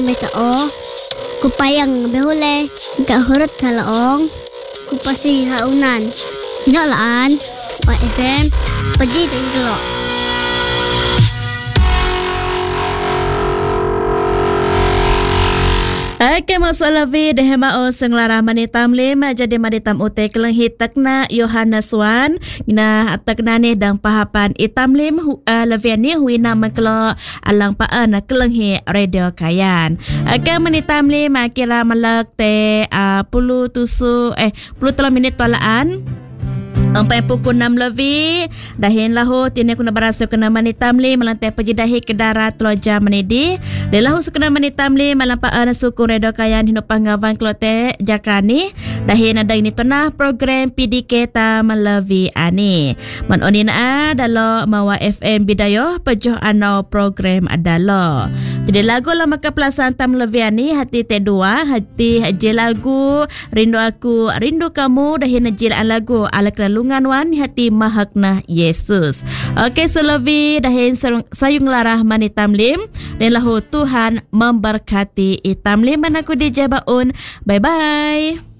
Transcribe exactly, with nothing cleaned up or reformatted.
meta o. Kupayang behule. Gak hurut halaong. Kupasi haunan. Hinolaan. Pa F M. Paji tinggalok. Ake masalah vi dehema o senglara manitam lima jadi manitam ute kelenghi takna Yohanes Wan na takna ni dang pahapan itam lim uh, levian ni huina mengkelo alang paan kelenghi radio kayan. Ake manitam lima kira malak te uh, puluh tusu eh puluh telah minit tolaan. Sampai pukul enam lebih dahin lahu tini kuna berasa kena manitam li melantai pejidahi ke darat teloja menidi de lahu sekena manitam li malampaan suku redo kayan hinup panggawan klote jakani dahin ada ini tanah program P D K ta melevi ani man onin a dalo mawa F M bidayo pejoh ano program adalo jadi lagu lama keplasan tam levi ani hati te dua hati je lagu rindu aku rindu kamu dahin jil lagu ala kelungan wan hati mahakna Yesus. Okey selebi dahin sayung larah manitam lim dan lahu Tuhan memberkati itam lim aku di Jabaun. Bye bye.